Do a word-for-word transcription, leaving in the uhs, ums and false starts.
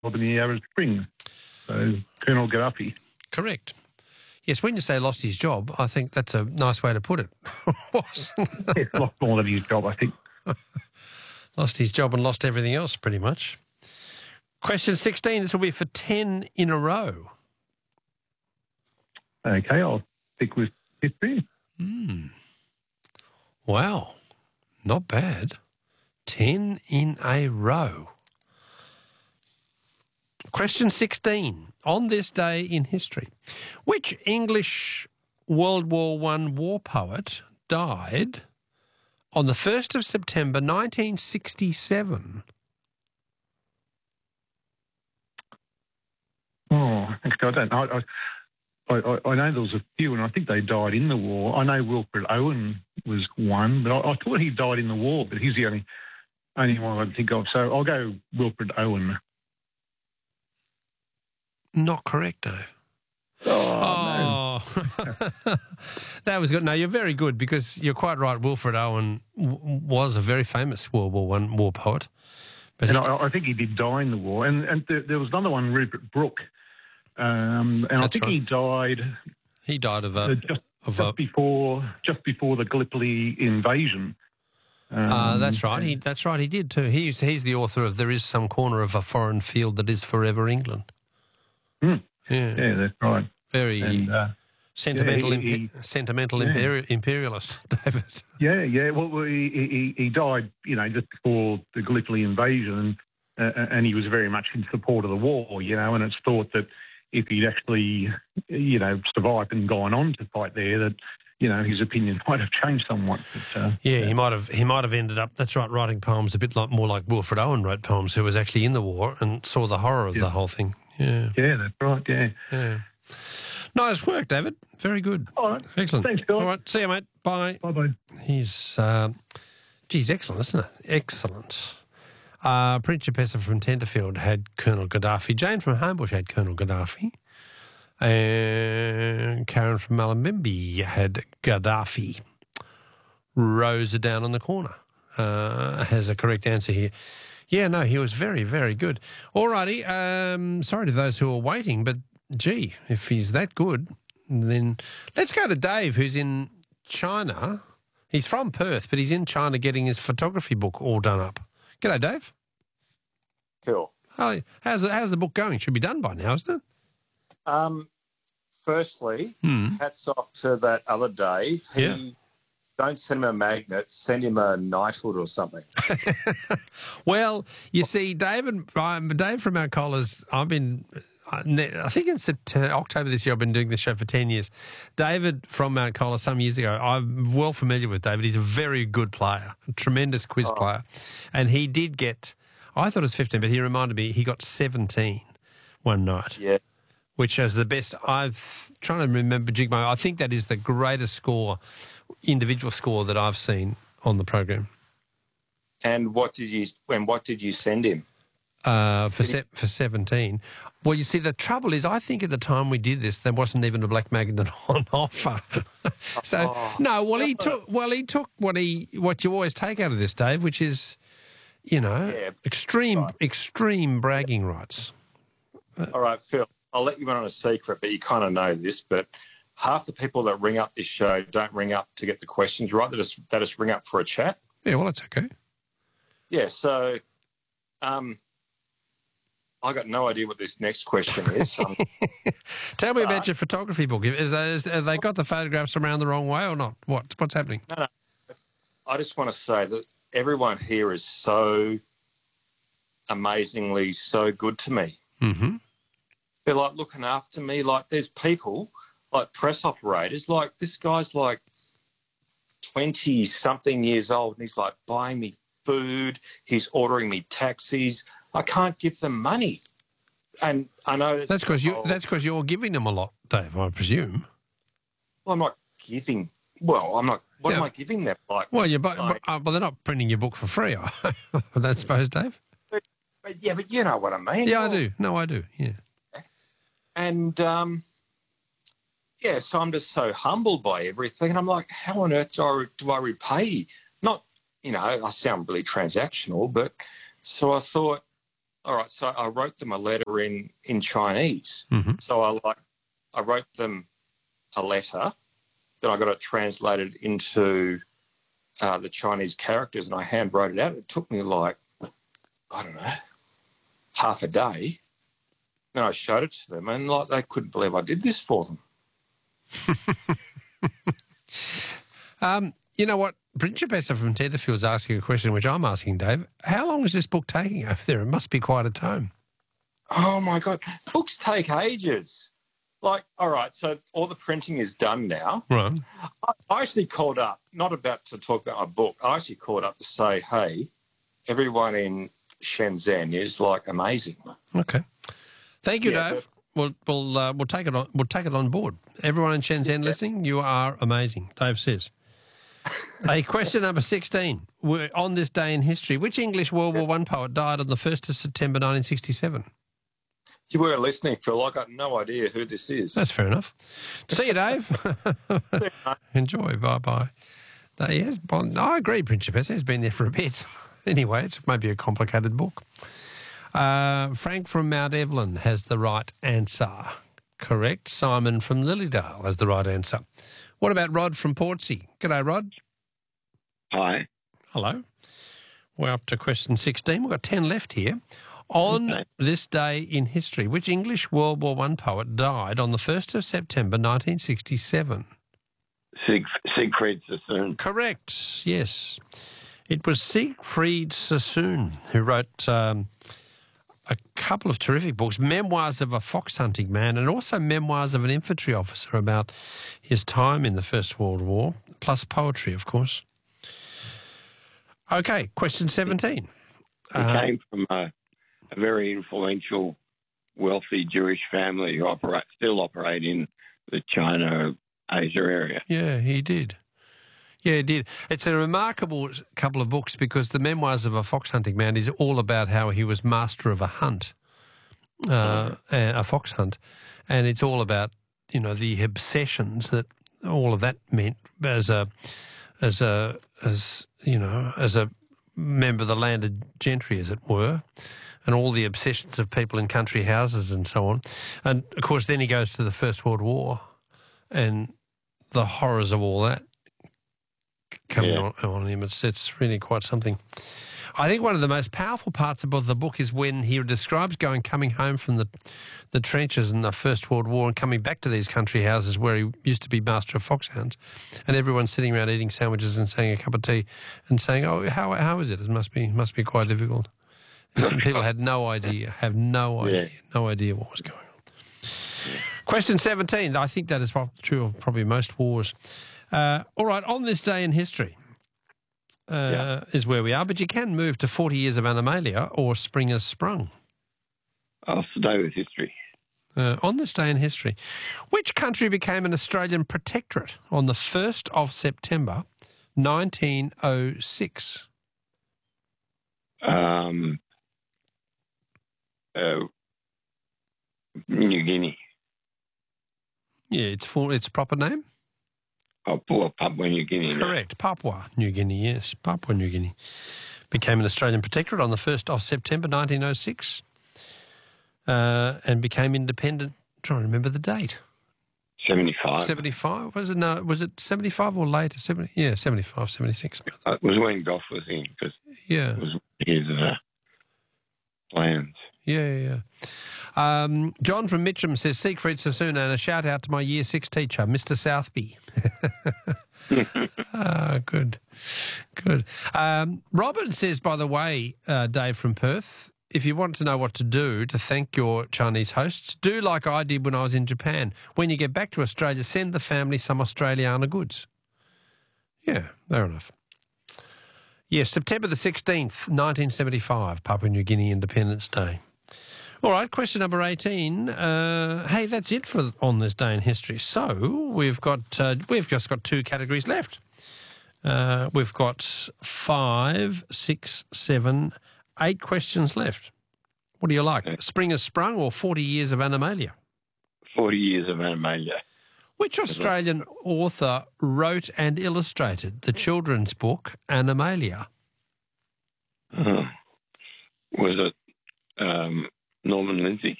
in the Arab Spring. So Colonel Gaddafi. Correct. Yes, when you say lost his job, I think that's a nice way to put it. Yeah, lost more than his job, I think. Lost his job and lost everything else, pretty much. Question sixteen, this will be for ten in a row. Okay, I'll stick with history. Mm. Wow, not bad. ten in a row. Question sixteen. On this day in history, which English World War One war poet died on the first of September nineteen sixty-seven? Oh, actually, I don't know. I, I, I know there was a few, and I think they died in the war. I know Wilfred Owen was one, but I, I thought he died in the war, but he's the only, only one I can think of. So I'll go Wilfred Owen. Not correct, though. Oh, oh. No. That was good. No, you're very good because you're quite right. Wilfred Owen w- was a very famous World War One war poet. But and he, I, I think he did die in the war. And, and there, there was another one, Rupert Brooke, um, and I think right. he died. He died of a uh, just, of just a, before just before the Gallipoli invasion. Um, uh, that's right. He that's right. He did too. He's he's the author of "There Is Some Corner of a Foreign Field That Is Forever England." Hmm. Yeah, yeah, that's right. Very and, uh, sentimental, yeah, he, he, impe- sentimental yeah. imperi- imperialist, David. Yeah, yeah. Well, he, he he died, you know, just before the Gallipoli invasion, and, uh, and he was very much in support of the war, you know. And it's thought that if he'd actually, you know, survived and gone on to fight there, that you know his opinion might have changed somewhat. But, uh, yeah, yeah, he might have. He might have ended up. That's right, writing poems a bit like more like Wilfred Owen wrote poems, who was actually in the war and saw the horror of yeah. the whole thing. Yeah, yeah, that's right. Yeah, yeah. Nice work, David. Very good. All right. Excellent. Thanks, Bill. All right. See you, mate. Bye. Bye-bye. He's, uh, geez, excellent, isn't it? Excellent. Uh, Principessa from Tenterfield had Colonel Gaddafi. Jane from Homebush had Colonel Gaddafi. And Karen from Malambimbi had Gaddafi. Rosa down on the corner uh, has a correct answer here. Yeah, no, he was very, very good. All righty. Um, sorry to those who are waiting, but gee, if he's that good, then let's go to Dave, who's in China. He's from Perth, but he's in China getting his photography book all done up. G'day, Dave. Cool. How, how's, how's the book going? Should be done by now, isn't it? Um, firstly, Hmm. hats off to that other Dave. He, Yeah. Don't send him a magnet, send him a knighthood or something. Well, you see, David, um, Dave from Mount Colas, I've been, I think in September, October this year, I've been doing this show for ten years. David from Mount Colas, some years ago, I'm well familiar with David. He's a very good player, a tremendous quiz Oh. player. And he did get, I thought it was fifteen, but he reminded me he got seventeen one night. Yeah. Which is the best. I've trying to remember Jigmo. I think that is the greatest score, individual score that I've seen on the program. And what did you and what did you send him? Uh, for se- for seventeen. Well, you see, the trouble is, I think at the time we did this, there wasn't even a black magnet on offer. so Oh. no, well he took well he took what he what you always take out of this, Dave, which is, you know, Yeah, extreme right. extreme bragging rights. All right, Phil, I'll let you in on a secret, but you kind of know this, but half the people that ring up this show don't ring up to get the questions right. They just, they just ring up for a chat. Yeah, well, that's okay. Yeah, so um, I got no idea what this next question is. Um, Tell me Uh, about your photography book. Is that, is, have they got the photographs around the wrong way or not? What what's happening? no, no. I just want to say that everyone here is so amazingly so good to me. Mm-hmm. They're like looking after me. Like there's people, like press operators, like this guy's like twenty something years old and he's like buying me food. He's ordering me taxis. I can't give them money. And I know That's because you. oh, That's because you're giving them a lot, Dave. I presume. well, I'm not giving. Well, I'm not. What Yeah. am I giving them? Like, Well, you but, like, but, uh, but they're not printing your book for free. I I don't suppose, Dave. but, but yeah, but you know what I mean. Yeah, I Well, do. No, I do. Yeah. And um, yeah, so I'm just so humbled by everything. And I'm like, how on earth do I, do I repay? Not, you know, I sound really transactional, but so I thought, all right, so I wrote them a letter in, in Chinese. Mm-hmm. So I like I wrote them a letter, then I got it translated into uh, the Chinese characters and I hand wrote it out. It took me like, I don't know, half a day. Then I showed it to them and like they couldn't believe I did this for them. um, you know what? Principessa from Tenterfield's asking a question which I'm asking, Dave. How long is this book taking over there? It must be quite a tome. Oh, my God. Books take ages. Like, all right, so all the printing is done now. Right. I, I actually called up, not about to talk about my book, I actually called up to say, hey, everyone in Shenzhen is, like, amazing. Okay. Thank you, Yeah, Dave. We'll we'll uh, we'll take it on we'll take it on board. Everyone in Shenzhen listening, you are amazing. Dave says. A question number sixteen. We're on this day in history. Which English World War One poet died on the first of September, nineteen sixty-seven? You were listening, Phil. I got no idea who this is. That's fair enough. See you, Dave. Enjoy. Bye bye. Yes, well, I agree. Principessa has been there for a bit. Anyway, it's maybe a complicated book. Uh, Frank from Mount Evelyn has the right answer. Correct. Simon from Lilydale has the right answer. What about Rod from Portsea? G'day, Rod. Hi. Hello. We're up to question sixteen. We've got ten left here. On Okay. this day in history, which English World War One poet died on the first of September, nineteen sixty-seven? Sieg, Siegfried Sassoon. Correct, yes. It was Siegfried Sassoon who wrote um, a couple of terrific books, Memoirs of a Fox Hunting Man and also Memoirs of an Infantry Officer about his time in the First World War, plus poetry, of course. Okay, question seventeen. He Uh, came from a, a very influential, wealthy Jewish family who operate, still operate in the China-Asia area. Yeah, he did. Yeah, he did. It's a remarkable couple of books because the Memoirs of a Fox Hunting Man is all about how he was master of a hunt, uh, a fox hunt, and it's all about, you know, the obsessions that all of that meant as a, as a, as you know, as a member of the landed gentry, as it were, and all the obsessions of people in country houses and so on. And of course, then he goes to the First World War, and the horrors of all that coming Yeah. on, on him. It's it's really quite something. I think one of the most powerful parts about the book is when he describes going, coming home from the the trenches in the First World War and coming back to these country houses where he used to be master of foxhounds, and everyone's sitting around eating sandwiches and saying a cup of tea and saying, "Oh, how how is it? It must be must be quite difficult." And some people had no idea, have no idea, Yeah. no idea what was going on. Question seventeen. I think that is prob- true of probably most wars. Uh, all right, on this day in history uh, Yeah. is where we are, but you can move to forty years of Animalia or Spring Has Sprung. I'll stay with history. Uh, on this day in history, which country became an Australian protectorate on the first of September, nineteen oh six? Um, uh, New Guinea. Yeah, it's full, its proper name? I'll pull up Papua New Guinea. now. Correct. Papua New Guinea, yes. Papua New Guinea became an Australian protectorate on the first of September nineteen oh six uh, and became independent. I'm trying to remember the date. seventy-five. seventy-five? Was it? No, was it seventy-five or later? seventy, yeah, seventy-five, seventy-six. Uh, It was when Gough was in, because Yeah. it was his uh, plans. Yeah, yeah, yeah. Um, John from Mitcham says, Siegfried Sassoon, and a shout out to my year six teacher, Mister Southby. Ah, good, good. Um, Robin says, by the way, uh, Dave from Perth, if you want to know what to do to thank your Chinese hosts, do like I did when I was in Japan. When you get back to Australia, send the family some Australiana goods. Yeah, fair enough. Yes, September the sixteenth, nineteen seventy-five, Papua New Guinea Independence Day. All right, question number eighteen. Uh, hey, that's it for on this day in history. So we've got uh, we've just got two categories left. Uh, we've got five, six, seven, eight questions left. What do you like? Okay. Spring Has Sprung or forty years of Animalia? forty years of Animalia. Which Australian author wrote and illustrated the children's book Animalia? Uh, was it um, Norman Lindsay.